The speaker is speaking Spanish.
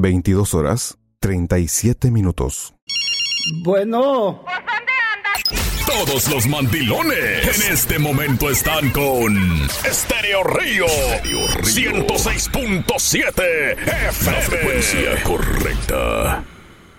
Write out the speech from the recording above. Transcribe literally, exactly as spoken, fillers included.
veintidós horas, treinta y siete minutos. Bueno. Todos los mandilones en este momento están con Estéreo Río, ciento seis punto siete F M. La frecuencia correcta.